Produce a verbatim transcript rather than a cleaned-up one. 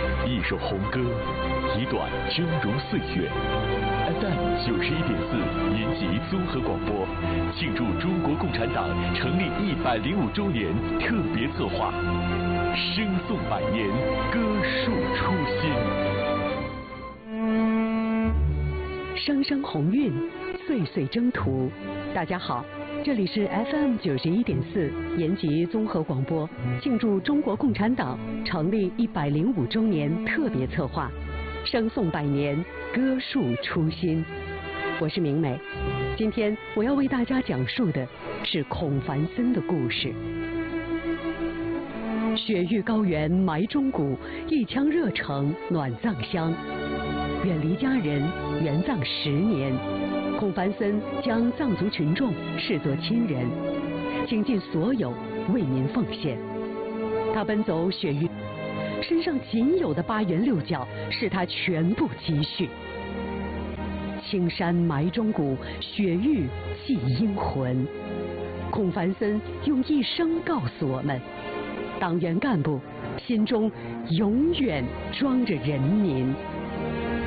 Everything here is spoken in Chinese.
一首红歌，一段峥嵘岁月。F M 九十一点四延吉综合广播庆祝中国共产党成立一百零五周年特别策划，声颂百年，歌述初心。 声声鸿运，岁岁征途。大家好，这里是 F M 九十一点四延吉综合广播庆祝中国共产党成立一百零五周年特别策划，声颂百年，歌述初心。我是明美，今天我要为大家讲述的是孔繁森的故事。雪域高原埋忠骨，一腔热诚暖藏乡。远离家人，援藏十年，孔繁森将藏族群众视作亲人，倾尽所有为民奉献。他奔走雪域，身上仅有的八元六角是他全部积蓄。青山埋忠骨，雪域系英魂。孔繁森用一生告诉我们，党员干部心中永远装着人民。